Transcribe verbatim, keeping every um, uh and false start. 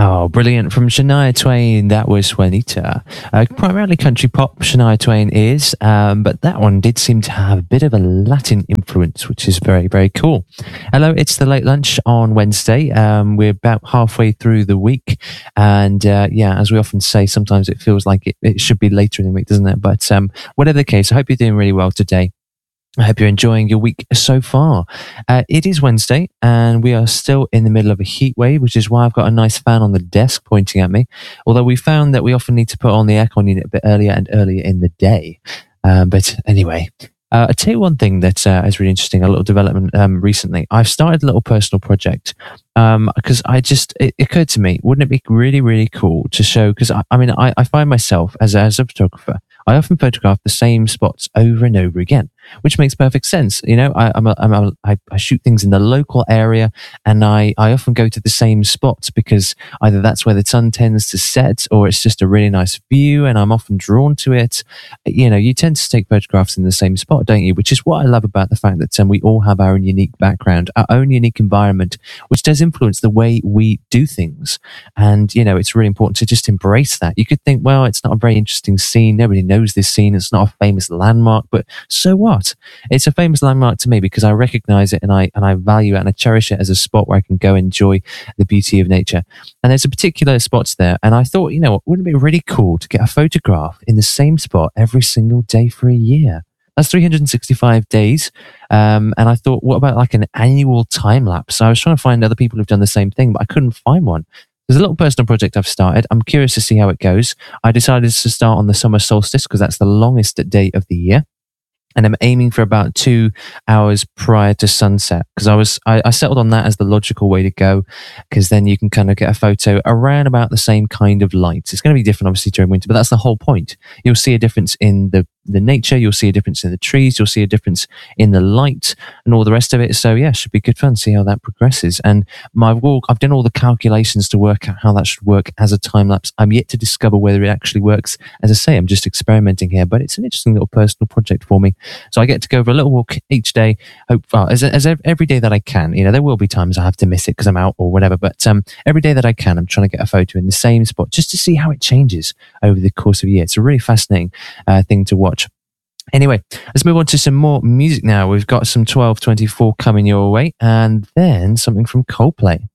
Oh, brilliant. From Shania Twain, that was Juanita. Uh, primarily country pop, Shania Twain is, um, but that one did seem to have a bit of a Latin influence, which is very, very cool. Hello, it's the Late Lunch on Wednesday. Um, we're about halfway through the week. And uh, yeah, as we often say, sometimes it feels like it, it should be later in the week, doesn't it? But um, whatever the case, I hope you're doing really well today. I hope you're enjoying your week so far. Uh, it is Wednesday, and we are still in the middle of a heat wave, which is why I've got a nice fan on the desk pointing at me. Although we found that we often need to put on the aircon unit a bit earlier and earlier in the day. Um, but anyway, uh, I'll tell you one thing that uh, is really interesting, a little development um, recently. I've started a little personal project because um, I just, it occurred to me, wouldn't it be really, really cool to show, because I, I mean, I, I find myself as a, as a photographer, I often photograph the same spots over and over again, which makes perfect sense. You know, I, I'm a, I'm a, I, I shoot things in the local area, and I, I often go to the same spots because either that's where the sun tends to set, or it's just a really nice view, and I'm often drawn to it. You know, you tend to take photographs in the same spot, don't you? Which is what I love about the fact that um, we all have our own unique background, our own unique environment, which does influence the way we do things. And, you know, it's really important to just embrace that. You could think, well, it's not a very interesting scene. Nobody knows this scene. It's not a famous landmark, but so what? It's a famous landmark to me because I recognize it and I and I value it and I cherish it as a spot where I can go enjoy the beauty of nature. And there's a particular spots there, and I thought, you know, wouldn't it be really cool to get a photograph in the same spot every single day for a year? That's three hundred sixty-five days. Um, and I thought, what about like an annual time lapse? So I was trying to find other people who've done the same thing, but I couldn't find one. There's a little personal project I've started. I'm curious to see how it goes. I decided to start on the summer solstice because that's the longest day of the year. And I'm aiming for about two hours prior to sunset because I was I, I settled on that as the logical way to go, because then you can kind of get a photo around about the same kind of light. It's going to be different, obviously, during winter, but that's the whole point. You'll see a difference in the the nature, you'll see a difference in the trees, you'll see a difference in the light and all the rest of it. So yeah, it should be good fun to see how that progresses. And my walk, I've done all the calculations to work out how that should work as a time lapse. I'm yet to discover whether it actually works. As I say, I'm just experimenting here, but it's an interesting little personal project for me. So I get to go for a little walk each day, hope well, as, as every day that I can. You know, there will be times I have to miss it because I'm out or whatever, but um, every day that I can, I'm trying to get a photo in the same spot just to see how it changes over the course of a year. It's a really fascinating uh, thing to watch. Anyway, let's move on to some more music now. We've got some twelve twenty-four coming your way, and then something from Coldplay.